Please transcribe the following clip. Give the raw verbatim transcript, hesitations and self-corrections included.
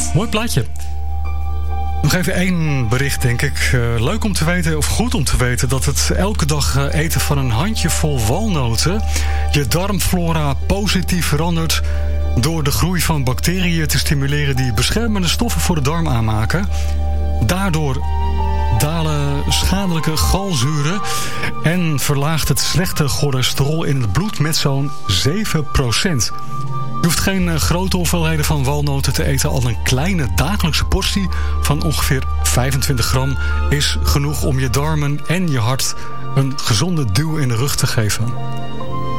Mooi plaatje. Nog even één bericht, denk ik. Uh, leuk om te weten, of goed om te weten, dat het elke dag uh, eten van een handjevol walnoten je darmflora positief verandert door de groei van bacteriën te stimuleren die beschermende stoffen voor de darm aanmaken. Daardoor dalen schadelijke galzuren en verlaagt het slechte cholesterol in het bloed met zo'n zeven procent. Je hoeft geen uh, grote hoeveelheden van walnoten te eten. Al een kleine dagelijkse portie van ongeveer vijfentwintig gram is genoeg om je darmen en je hart een gezonde duw in de rug te geven.